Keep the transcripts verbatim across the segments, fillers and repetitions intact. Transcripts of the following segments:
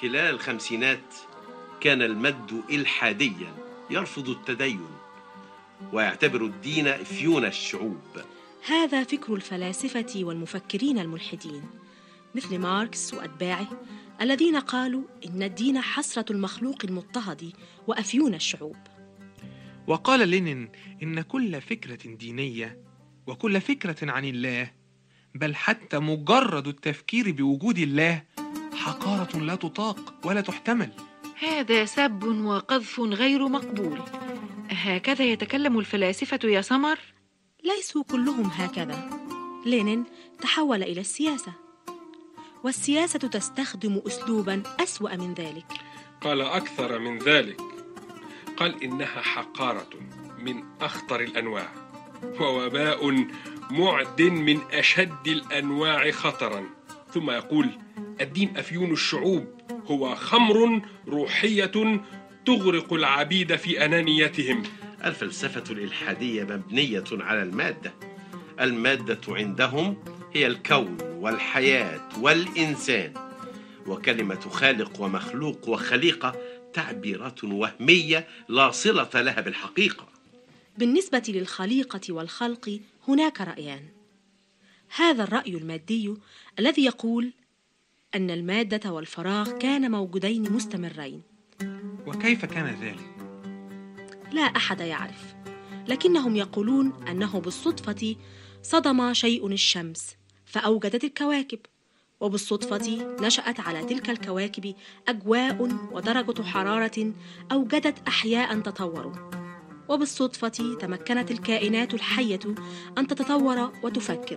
خلال الخمسينات كان المد إلحاديا يرفض التدين ويعتبر الدين إفيون الشعوب. هذا فكر الفلاسفة والمفكرين الملحدين مثل ماركس وأتباعه الذين قالوا إن الدين حسرة المخلوق المضطهد وأفيون الشعوب. وقال لينين إن كل فكرة دينية وكل فكرة عن الله، بل حتى مجرد التفكير بوجود الله، حقارة لا تطاق ولا تحتمل. هذا سب وقذف غير مقبول. هكذا يتكلم الفلاسفة يا سمر؟ ليسوا كلهم هكذا. لينين تحول إلى السياسة، والسياسة تستخدم أسلوبا أسوأ من ذلك. قال أكثر من ذلك، قال إنها حقارة من أخطر الأنواع ووباء معد من أشد الأنواع خطرا. ثم يقول الدين أفيون الشعوب، هو خمر روحية تغرق العبيد في أنانيتهم. الفلسفة الإلحادية مبنية على المادة. المادة عندهم هي الكون والحياة والإنسان، وكلمة خالق ومخلوق وخليقة تعبيرات وهمية لا صلة لها بالحقيقة. بالنسبة للخليقة والخلق هناك رأيان. هذا الرأي المادي الذي يقول أن المادة والفراغ كان موجودين مستمرين. وكيف كان ذلك؟ لا أحد يعرف، لكنهم يقولون أنه بالصدفة صدم شيء الشمس فأوجدت الكواكب، وبالصدفة نشأت على تلك الكواكب أجواء ودرجة حرارة أوجدت أحياء تطوروا، وبالصدفة تمكنت الكائنات الحية أن تتطور وتفكر.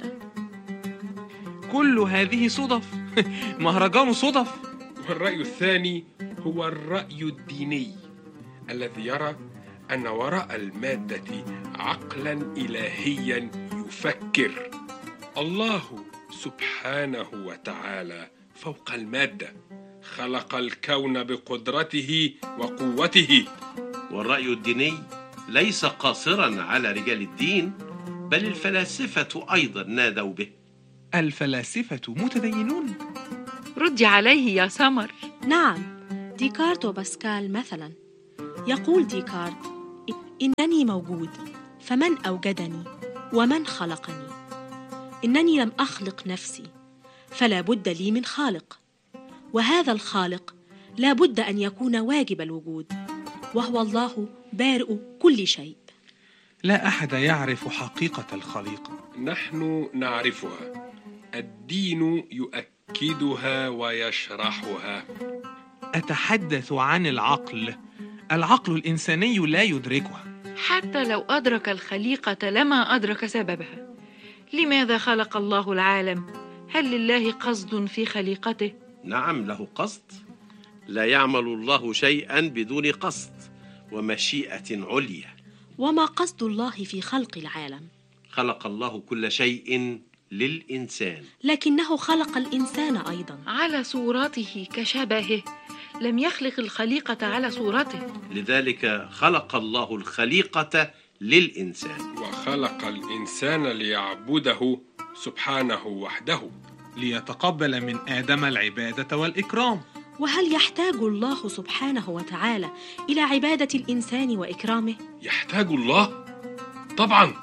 كل هذه صدف. مهرجان صدف. والرأي الثاني هو الرأي الديني الذي يرى أن وراء المادة عقلا إلهيا يفكر. الله سبحانه وتعالى فوق المادة، خلق الكون بقدرته وقوته. والرأي الديني ليس قاصرا على رجال الدين، بل الفلاسفة أيضا نادوا به. الفلاسفة متدينون؟ ردي عليه يا سمر. نعم، ديكارت وباسكال مثلا. يقول ديكارت إنني موجود، فمن أوجدني ومن خلقني؟ إنني لم أخلق نفسي، فلا بد لي من خالق، وهذا الخالق لا بد أن يكون واجب الوجود، وهو الله بارئ كل شيء. لا أحد يعرف حقيقة الخليقة. نحن نعرفها، الدين يؤكدها ويشرحها. أتحدث عن العقل. العقل الإنساني لا يدركها. حتى لو أدرك الخليقة لما أدرك سببها. لماذا خلق الله العالم؟ هل لله قصد في خليقته؟ نعم، له قصد. لا يعمل الله شيئا بدون قصد ومشيئة عليا. وما قصد الله في خلق العالم؟ خلق الله كل شيء للإنسان، لكنه خلق الإنسان أيضا على صورته كشبهه، لم يخلق الخليقة على صورته. لذلك خلق الله الخليقة للإنسان، وخلق الإنسان ليعبده سبحانه وحده، ليتقبل من آدم العبادة والإكرام. وهل يحتاج الله سبحانه وتعالى إلى عبادة الإنسان وإكرامه؟ يحتاج الله؟ طبعا،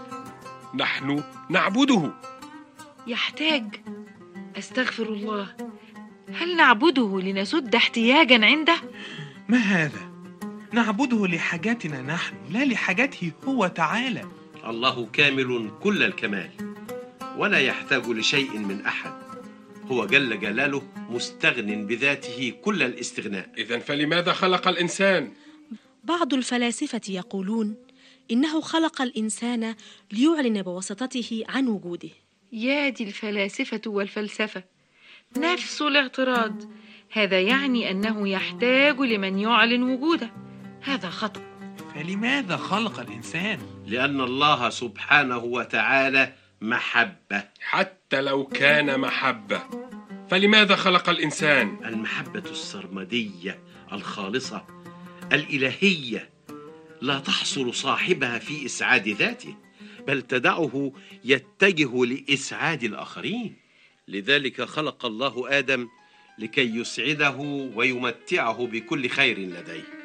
نحن نعبده. يحتاج؟ أستغفر الله، هل نعبده لنسد احتياجا عنده؟ ما هذا؟ نعبده لحاجاتنا نحن، لا لحاجاته هو تعالى. الله كامل كل الكمال، ولا يحتاج لشيء من أحد. هو جل جلاله مستغن بذاته كل الاستغناء. إذن فلماذا خلق الإنسان؟ بعض الفلاسفة يقولون إنه خلق الإنسان ليعلن بواسطته عن وجوده. يا دي الفلاسفة والفلسفة، نفس الاعتراض. هذا يعني أنه يحتاج لمن يعلن وجوده. هذا خطأ. فلماذا خلق الإنسان؟ لأن الله سبحانه وتعالى محبة. حتى لو كان محبة، فلماذا خلق الإنسان؟ المحبة السرمدية الخالصة الإلهية لا تحصر صاحبها في إسعاد ذاته، بل تدعه يتجه لإسعاد الآخرين. لذلك خلق الله آدم لكي يسعده ويمتعه بكل خير لديه.